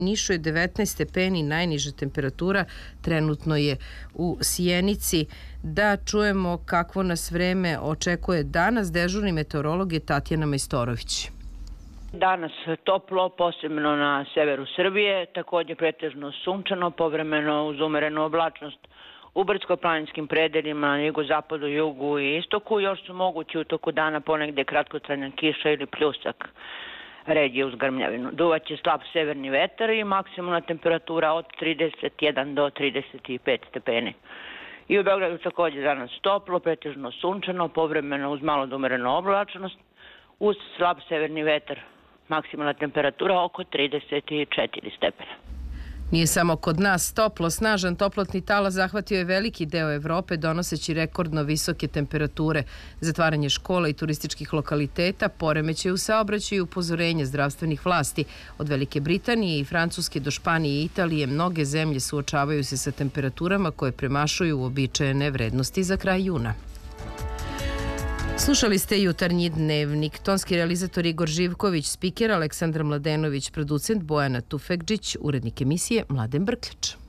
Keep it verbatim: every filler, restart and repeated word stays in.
Nišu je devetnaest stepeni, najniža temperatura, trenutno je u Sjenici. Da čujemo kakvo nas vreme očekuje danas. Dežurni meteorolog je Tatjana Majstorović. Danas toplo, posebno na severu Srbije, također pretežno sunčano, povremeno uz umerenu oblačnost. U brdsko-planinskim predelima na jugozapadu, jugu i istoku još su mogući u toku dana ponegde kratkotrajna kiša ili pljusak, ređe uz grmljavinu. Duvaće slab severni vetar i maksimalna temperatura od trideset jedan do trideset pet stepeni. I u Beogradu također danas toplo, pretežno sunčano, povremeno uz malo umerenu oblačnost, uz slab severni vetar. Maksimalna temperatura oko trideset četiri stepena. Nije samo kod nas toplo, snažan toplotni talas zahvatio je veliki deo Evrope, donoseći rekordno visoke temperature, zatvaranje škola i turističkih lokaliteta, poremećaj u saobraćaju i upozorenje zdravstvenih vlasti. Od Velike Britanije i Francuske do Španije i Italije mnoge zemlje suočavaju se sa temperaturama koje premašuju uobičajene vrednosti za kraj juna. Slušali ste Jutarnji dnevnik. Tonski realizator Igor Živković, spiker Aleksandar Mladenović, producent Bojana Tufekđić, urednik emisije Mladen Brkljač.